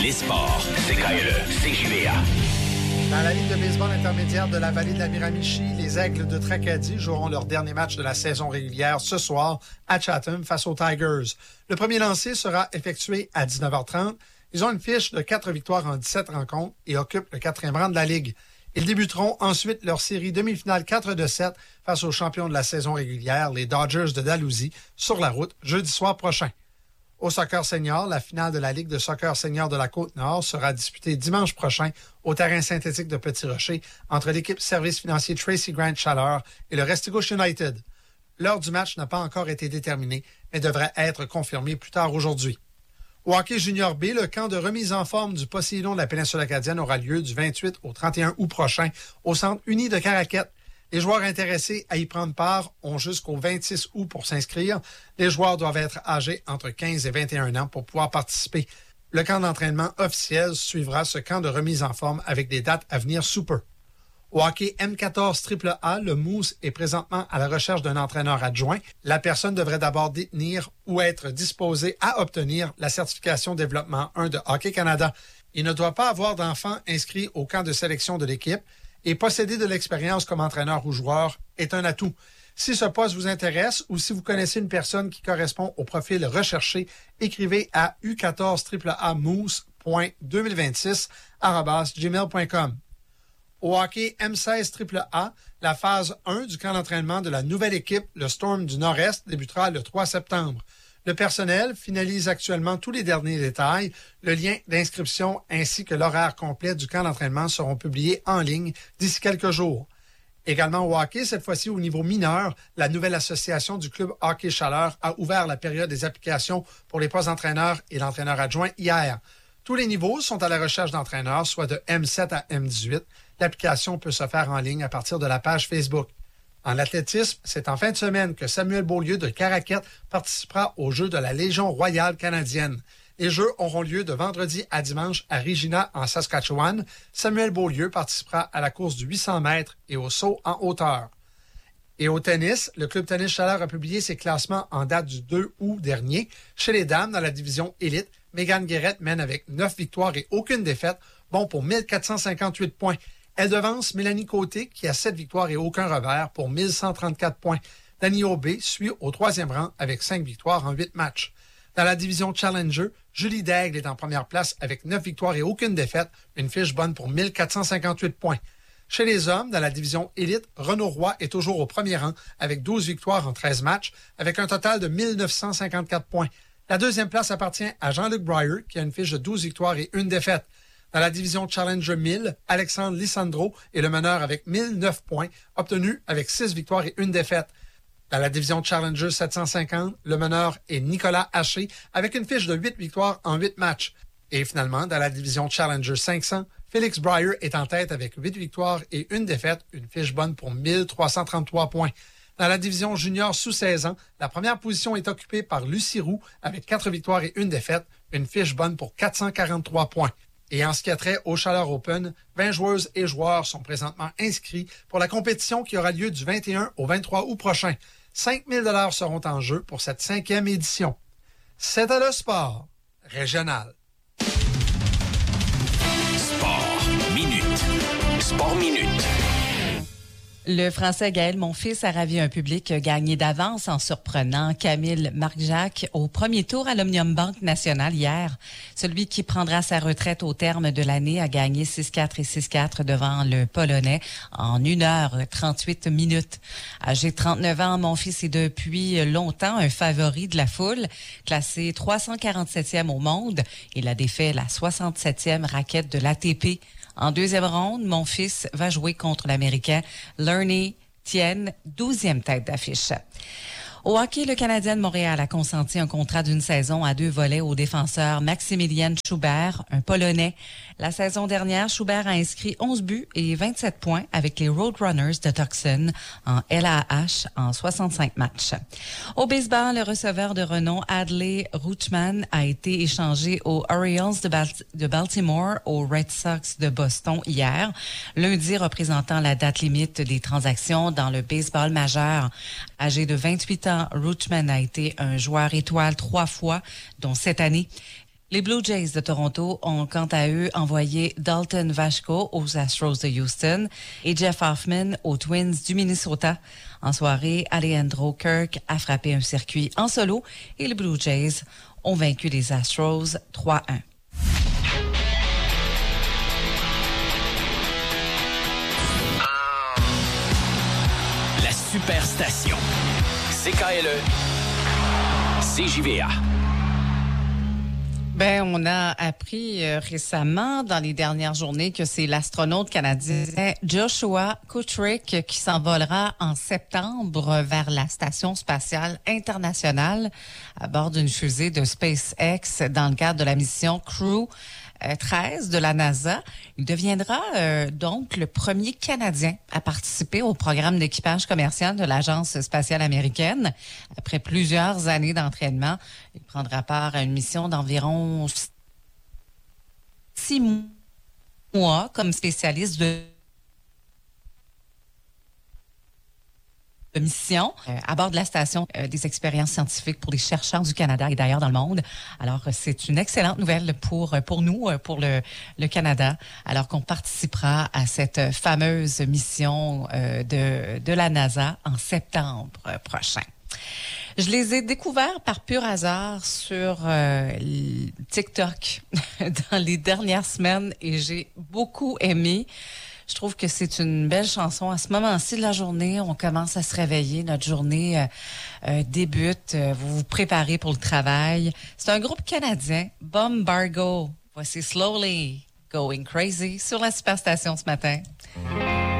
Les sports, c'est KLE, CJVA. Dans la Ligue de baseball intermédiaire de la vallée de la Miramichi, les Aigles de Tracadie joueront leur dernier match de la saison régulière ce soir à Chatham face aux Tigers. Le premier lancer sera effectué à 19h30. Ils ont une fiche de 4 victoires en 17 rencontres et occupent le 4e rang de la Ligue. Ils débuteront ensuite leur série demi-finale 4-7 face aux champions de la saison régulière, les Dodgers de Dalhousie, sur la route jeudi soir prochain. Au soccer senior, la finale de la Ligue de soccer senior de la Côte-Nord sera disputée dimanche prochain au terrain synthétique de Petit-Rocher entre l'équipe service financier Tracy Grant Chaleur et le Restigouche United. L'heure du match n'a pas encore été déterminée, mais devrait être confirmée plus tard aujourd'hui. Au hockey junior B, le camp de remise en forme du Poséidon de la péninsule acadienne aura lieu du 28 au 31 août prochain au Centre uni de Caraquette. Les joueurs intéressés à y prendre part ont jusqu'au 26 août pour s'inscrire. Les joueurs doivent être âgés entre 15 et 21 ans pour pouvoir participer. Le camp d'entraînement officiel suivra ce camp de remise en forme avec des dates à venir sous peu. Au hockey M14 AAA, le Moose est présentement à la recherche d'un entraîneur adjoint. La personne devrait d'abord détenir ou être disposée à obtenir la certification développement 1 de Hockey Canada. Il ne doit pas avoir d'enfants inscrits au camp de sélection de l'équipe et posséder de l'expérience comme entraîneur ou joueur est un atout. Si ce poste vous intéresse ou si vous connaissez une personne qui correspond au profil recherché, écrivez à u14AAMoose.2026@gmail.com. Au hockey M16 AAA, la phase 1 du camp d'entraînement de la nouvelle équipe, le Storm du Nord-Est, débutera le 3 septembre. Le personnel finalise actuellement tous les derniers détails. Le lien d'inscription ainsi que l'horaire complet du camp d'entraînement seront publiés en ligne d'ici quelques jours. Également au hockey, cette fois-ci au niveau mineur, la nouvelle association du club Hockey Chaleur a ouvert la période des applications pour les postes d'entraîneur et l'entraîneur adjoint hier. Tous les niveaux sont à la recherche d'entraîneurs, soit de M7 à M18. L'application peut se faire en ligne à partir de la page Facebook. En athlétisme, c'est en fin de semaine que Samuel Beaulieu de Caraquette participera aux Jeux de la Légion royale canadienne. Les Jeux auront lieu de vendredi à dimanche à Regina, en Saskatchewan. Samuel Beaulieu participera à la course du 800 mètres et au saut en hauteur. Et au tennis, le Club Tennis Chaleur a publié ses classements en date du 2 août dernier. Chez les dames, dans la division élite, Mégane Guérette mène avec 9 victoires et aucune défaite, bon pour 1458 points. Elle devance Mélanie Côté, qui a 7 victoires et aucun revers pour 1134 points. Dani Aubé suit au 3e rang avec 5 victoires en 8 matchs. Dans la division Challenger, Julie Daigle est en première place avec 9 victoires et aucune défaite, une fiche bonne pour 1458 points. Chez les hommes, dans la division élite, Renaud Roy est toujours au premier rang avec 12 victoires en 13 matchs, avec un total de 1954 points. La deuxième place appartient à Jean-Luc Breyer, qui a une fiche de 12 victoires et une défaite. Dans la division Challenger 1000, Alexandre Lissandro est le meneur avec 1009 points, obtenus avec 6 victoires et une défaite. Dans la division Challenger 750, le meneur est Nicolas Haché avec une fiche de 8 victoires en 8 matchs. Et finalement, dans la division Challenger 500, Félix Breyer est en tête avec 8 victoires et une défaite, une fiche bonne pour 1333 points. Dans la division junior sous 16 ans, la première position est occupée par Lucie Roux avec 4 victoires et une défaite, une fiche bonne pour 443 points. Et en ce qui a trait au Chaleur Open, 20 joueuses et joueurs sont présentement inscrits pour la compétition qui aura lieu du 21 au 23 août prochain. 5 000 $ seront en jeu pour cette 5e édition. C'était le sport régional. Sport minute. Sport minute. Le Français Gaël Monfils a ravi un public gagné d'avance en surprenant Camille Marc-Jacques au premier tour à l'Omnium Banque Nationale hier. Celui qui prendra sa retraite au terme de l'année a gagné 6-4 et 6-4 devant le Polonais en 1h38. Âgé de 39 ans, Monfils est depuis longtemps un favori de la foule. Classé 347e au monde, il a défait la 67e raquette de l'ATP. En deuxième ronde, Monfils va jouer contre l'Américain Lerney Tien, 12e tête d'affiche. Au hockey, le Canadien de Montréal a consenti un contrat d'une saison à 2 volets au défenseur Maximilian Schubert, un Polonais. La saison dernière, Schubert a inscrit 11 buts et 27 points avec les Roadrunners de Tucson en LAH en 65 matchs. Au baseball, le receveur de renom Adley Rutschman a été échangé aux Orioles de Baltimore aux Red Sox de Boston hier, lundi représentant la date limite des transactions dans le baseball majeur. Âgé de 28 ans, Rutschman a été un joueur étoile 3 fois, dont cette année. Les Blue Jays de Toronto ont quant à eux envoyé Dalton Vaschko aux Astros de Houston et Jeff Hoffman aux Twins du Minnesota. En soirée, Alejandro Kirk a frappé un circuit en solo et les Blue Jays ont vaincu les Astros 3-1. La Superstation. CKLE. CJVA. On a appris récemment, dans les dernières journées, que c'est l'astronaute canadien Joshua Kutrick qui s'envolera en septembre vers la Station spatiale internationale à bord d'une fusée de SpaceX dans le cadre de la mission Crew 13 de la NASA. Il deviendra donc le premier Canadien à participer au programme d'équipage commercial de l'Agence spatiale américaine. Après plusieurs années d'entraînement, il prendra part à une mission d'environ 6 mois comme spécialiste de mission à bord de la station des expériences scientifiques pour les chercheurs du Canada et d'ailleurs dans le monde. Alors, c'est une excellente nouvelle pour nous, pour le Canada, alors qu'on participera à cette fameuse mission de la NASA en septembre prochain. Je les ai découverts par pur hasard sur TikTok dans les dernières semaines et j'ai beaucoup aimé. Je trouve que c'est une belle chanson. À ce moment-ci de la journée, on commence à se réveiller. Notre journée débute. Vous vous préparez pour le travail. C'est un groupe canadien, Bombargo. Voici Slowly Going Crazy sur la Superstation ce matin.